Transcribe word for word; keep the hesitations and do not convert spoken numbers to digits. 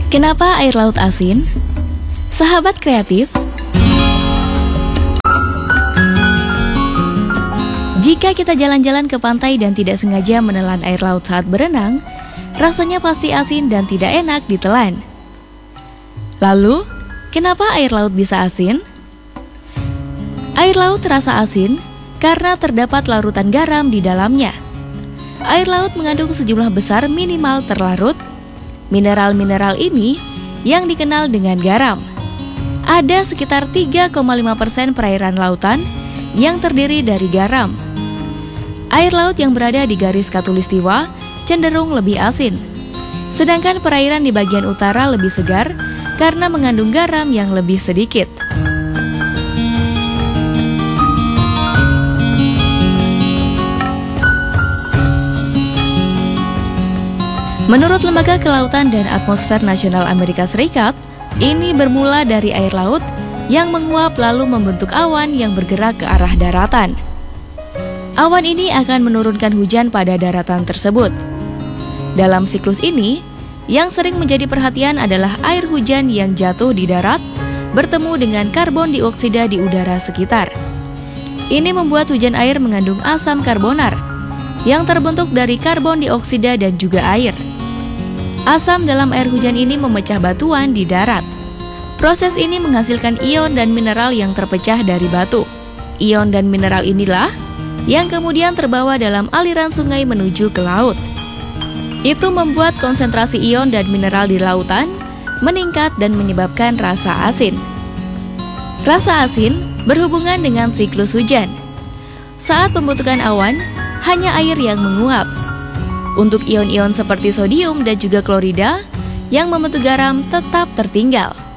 Kenapa air laut asin? Sahabat kreatif, jika kita jalan-jalan ke pantai dan tidak sengaja menelan air laut saat berenang, rasanya pasti asin dan tidak enak ditelan. Lalu, kenapa air laut bisa asin? Air laut terasa asin karena terdapat larutan garam di dalamnya. Air laut mengandung sejumlah besar minimal terlarut mineral-mineral ini yang dikenal dengan garam. Ada sekitar tiga koma lima persen perairan lautan yang terdiri dari garam. Air laut yang berada di garis khatulistiwa cenderung lebih asin, sedangkan perairan di bagian utara lebih segar karena mengandung garam yang lebih sedikit. Menurut Lembaga Kelautan dan Atmosfer Nasional Amerika Serikat, ini bermula dari air laut yang menguap lalu membentuk awan yang bergerak ke arah daratan. Awan ini akan menurunkan hujan pada daratan tersebut. Dalam siklus ini, yang sering menjadi perhatian adalah air hujan yang jatuh di darat bertemu dengan karbon dioksida di udara sekitar. Ini membuat hujan air mengandung asam karbonar yang terbentuk dari karbon dioksida dan juga air. Asam dalam air hujan ini memecah batuan di darat. Proses ini menghasilkan ion dan mineral yang terpecah dari batu. Ion dan mineral inilah yang kemudian terbawa dalam aliran sungai menuju ke laut. Itu membuat konsentrasi ion dan mineral di lautan meningkat dan menyebabkan rasa asin. Rasa asin berhubungan dengan siklus hujan. Saat pembentukan awan, hanya air yang menguap. Untuk ion-ion seperti sodium dan juga klorida yang membentuk garam tetap tertinggal.